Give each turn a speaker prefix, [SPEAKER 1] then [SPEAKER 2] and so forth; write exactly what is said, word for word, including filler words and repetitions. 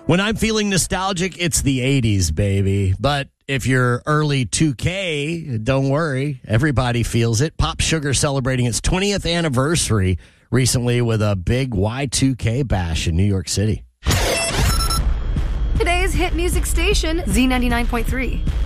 [SPEAKER 1] When I'm feeling nostalgic, it's the eighties, baby. But if you're early two K, don't worry. Everybody feels it. Pop Sugar celebrating its twentieth anniversary recently with a big Y two K bash in New York City.
[SPEAKER 2] Today's hit music station, Z ninety-nine point three.